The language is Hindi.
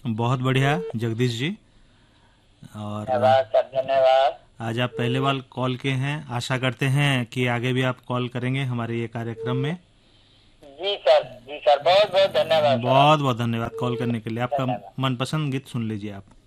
बहुत बढ़िया जगदीश जी। और धन्यवाद सर, धन्यवाद। आज आप पहले बार कॉल किए हैं, आशा करते हैं कि आगे भी आप कॉल करेंगे हमारे ये कार्यक्रम में। जी सर, जी सर, बहुत बहुत धन्यवाद सर बहुत आपका। बहुत धन्यवाद कॉल करने के लिए। आपका धन्यवाद। मनपसंद गीत सुन लीजिए आप।